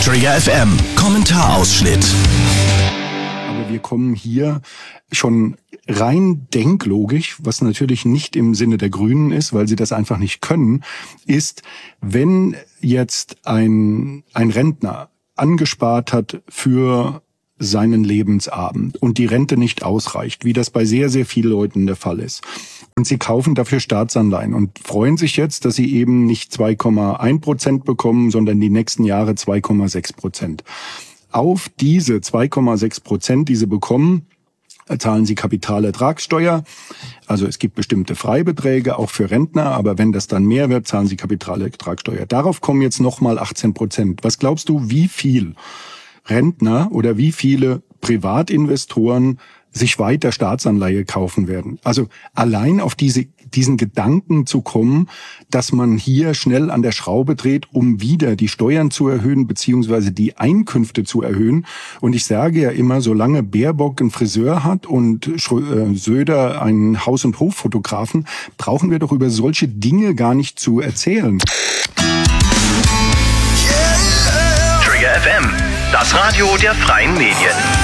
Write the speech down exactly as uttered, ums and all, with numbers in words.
Trigger F M, Kommentarausschnitt. Aber wir kommen hier schon rein denklogisch, was natürlich nicht im Sinne der Grünen ist, weil sie das einfach nicht können, ist, wenn jetzt ein, ein Rentner angespart hat für seinen Lebensabend und die Rente nicht ausreicht, wie das bei sehr, sehr vielen Leuten der Fall ist. Und sie kaufen dafür Staatsanleihen und freuen sich jetzt, dass sie eben nicht zwei Komma eins Prozent bekommen, sondern die nächsten Jahre zwei Komma sechs Prozent. Auf diese zwei Komma sechs Prozent, die sie bekommen, zahlen sie Kapitalertragssteuer. Also es gibt bestimmte Freibeträge, auch für Rentner, aber wenn das dann mehr wird, zahlen sie Kapitalertragssteuer. Darauf kommen jetzt nochmal achtzehn Prozent. Was glaubst du, wie viel Rentner oder wie viele Privatinvestoren sich weiter Staatsanleihe kaufen werden? Also allein auf diese, diesen Gedanken zu kommen, dass man hier schnell an der Schraube dreht, um wieder die Steuern zu erhöhen beziehungsweise die Einkünfte zu erhöhen. Und ich sage ja immer, solange Baerbock einen Friseur hat und Söder einen Haus- und Hoffotografen, brauchen wir doch über solche Dinge gar nicht zu erzählen. Trigger F M, das Radio der freien Medien.